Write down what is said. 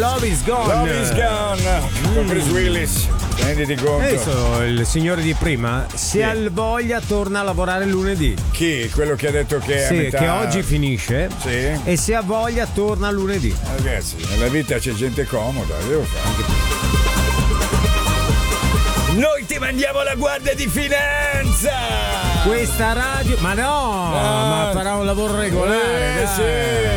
Love is Gone. Love is Gone con Bruce Willis. Renditi conto. Adesso il signore di prima, se ha voglia, torna a lavorare lunedì. Chi? Quello che ha detto che Sì, a metà... che oggi finisce. Sì. E se ha voglia, torna lunedì. Ragazzi, nella vita c'è gente comoda, devo fare. Noi ti mandiamo la Guardia di Finanza! Questa radio, ma no, ma farà un lavoro regolare. Dai. Sì.